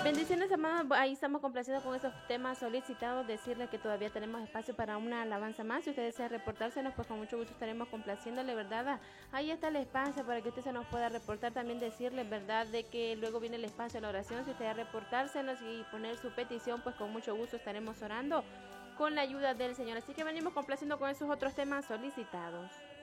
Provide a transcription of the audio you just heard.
Bendiciones, amados. Ahí estamos complacidos con esos temas solicitados. Decirles que todavía tenemos espacio para una alabanza más. Si usted desea reportársenos, pues con mucho gusto estaremos complaciéndole, ¿verdad? Ahí está el espacio para que usted se nos pueda reportar. También decirle, ¿verdad?, de que luego viene el espacio de la oración. Si usted desea reportársenos y poner su petición, pues con mucho gusto estaremos orando con la ayuda del Señor. Así que venimos complaciendo con esos otros temas solicitados.